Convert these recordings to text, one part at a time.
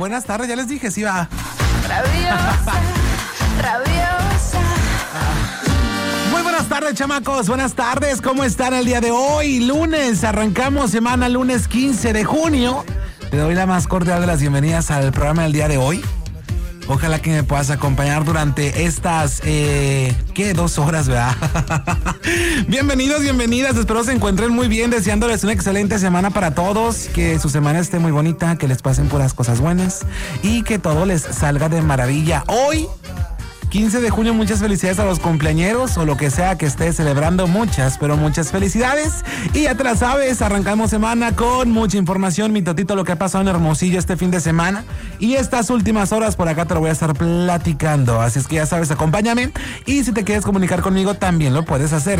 Buenas tardes, ya les dije, sí va. Rabiosa, rabiosa. Muy buenas tardes, chamacos, buenas tardes, ¿cómo están el día de hoy? Lunes, arrancamos semana, lunes 15 de junio. Te doy la más cordial de las bienvenidas al programa del día de hoy. Ojalá que me puedas acompañar durante estas, 2 horas, ¿verdad? Bienvenidos, bienvenidas, espero se encuentren muy bien, deseándoles una excelente semana para todos, que su semana esté muy bonita, que les pasen puras cosas buenas y que todo les salga de maravilla. Hoy, 15 de junio, muchas felicidades a los cumpleañeros o lo que sea que estés celebrando, muchas, pero muchas felicidades. Y ya te la sabes, arrancamos semana con mucha información, mi totito, lo que ha pasado en Hermosillo este fin de semana. Y estas últimas horas por acá te lo voy a estar platicando, así es que ya sabes, acompáñame. Y si te quieres comunicar conmigo, también lo puedes hacer,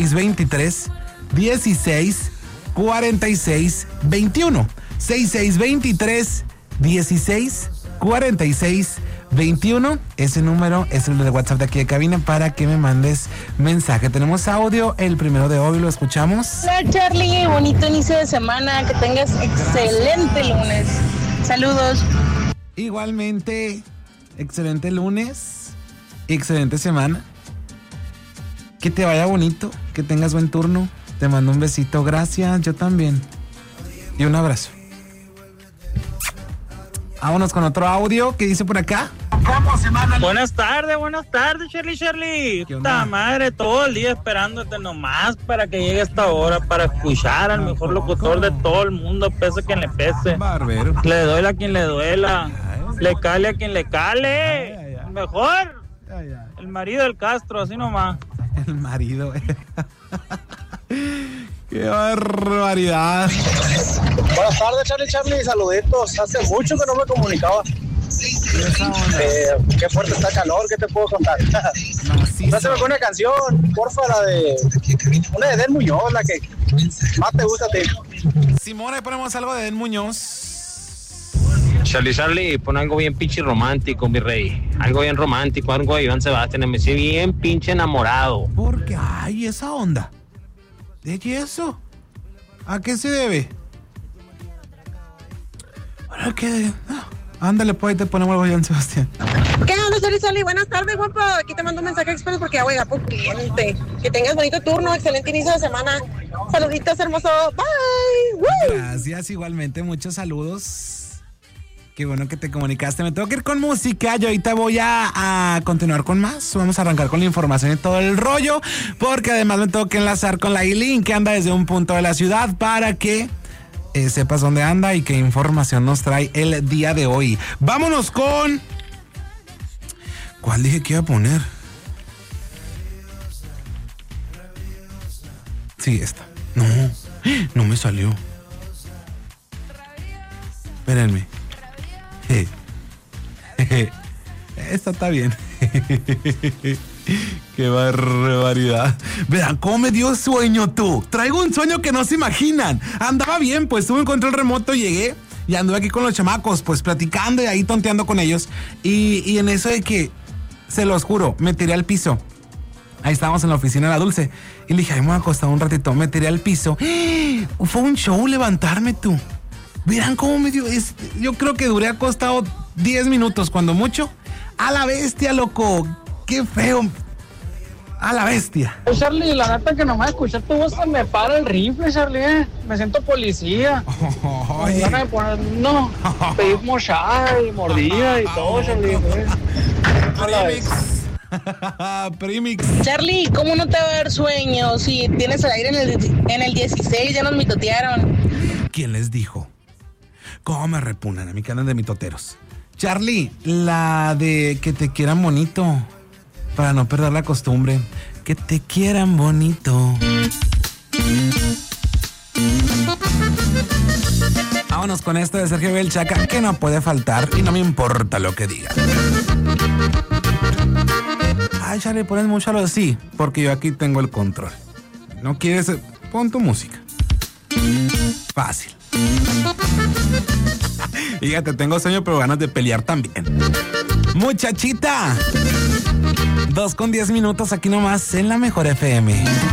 6623-1646-21. 6623-1646-21. Ese número es el de WhatsApp de aquí de cabina para que me mandes mensaje. Tenemos audio, el primero de hoy, lo escuchamos. Hola Charlie, bonito inicio de semana, que tengas excelente lunes. Saludos. Igualmente, excelente lunes, excelente semana. Que te vaya bonito, que tengas buen turno. Te mando un besito, gracias, yo también. Y un abrazo. Vámonos con otro audio que dice por acá. Buenas tardes, Charlie. Puta madre, todo el día esperándote nomás para que llegue esta hora, para escuchar al mejor locutor de todo el mundo, pese quien le pese. Barbero. Le duela a quien le duela, le cale a quien le cale. El mejor, el marido del Castro, así nomás. El marido. ¡Qué barbaridad! Buenas tardes, Charlie, saluditos. Hace mucho que no me comunicaba. Qué fuerte está el calor, ¿qué te puedo contar? Pásame con una canción, porfa, una de Den Muñoz, la que más te gusta a ti. Simón, ahí ponemos algo de Den Muñoz. Charlie, pon algo bien pinche romántico, mi rey. Algo bien romántico, algo de Iván Sebastián. Me siento bien pinche enamorado. ¿Por qué? Ay, esa onda. ¿De qué eso? ¿A qué se debe? ¿Para qué? Ándale, pues ahí te ponemos algo de Iván Sebastián. ¿Qué onda, Charlie? Buenas tardes, guapo. Aquí te mando un mensaje express porque ya voy a por cliente. Que tengas bonito turno, excelente inicio de semana. Saluditos, hermoso. Bye. Woo. Gracias, igualmente, muchos saludos. Qué bueno que te comunicaste. Me tengo que ir con música. Yo ahorita voy a continuar con más. Vamos a arrancar con la información y todo el rollo. Porque además me tengo que enlazar con la Eileen, que anda desde un punto de la ciudad, para que sepas dónde anda y qué información nos trae el día de hoy. Vámonos con... ¿Cuál dije que iba a poner? Sí, esta. No me salió. Espérenme. Esta está bien. Qué barbaridad. Vean cómo me dio sueño tú. Traigo un sueño que no se imaginan. Andaba bien, pues tuve un control remoto, llegué y anduve aquí con los chamacos, pues platicando y ahí tonteando con ellos. Y en eso de que, se los juro, me tiré al piso. Ahí estábamos en la oficina de la Dulce. Y le dije, ay, me voy a acostar un ratito. Me tiré al piso. Fue un show levantarme tú. Verán cómo me dio. Yo creo que duré acostado 10 minutos, cuando mucho. A la bestia, loco. Qué feo. A la bestia. Charlie, la neta que nomás escuchar tu voz se me para el rifle, Charlie. Me siento policía. Me van a poner, pedir mochada y mordida y todo, Charlie. Premix. Charlie, ¿cómo no te va a dar sueño si tienes el aire en el 16? Ya nos mitotearon. ¿Quién les dijo? ¿Cómo me repugnan a mí que andan de mitoteros? Charlie, la de que te quieran bonito, para no perder la costumbre. Que te quieran bonito. Vámonos con esto de Sergio Belchaca, que no puede faltar y no me importa lo que diga. Ay, Charlie, pones mucho a lo sí, porque yo aquí tengo el control. ¿No quieres? Pon tu música. Fácil. Fíjate, tengo sueño, pero ganas de pelear también. Muchachita. 2:10 aquí nomás en la Mejor FM.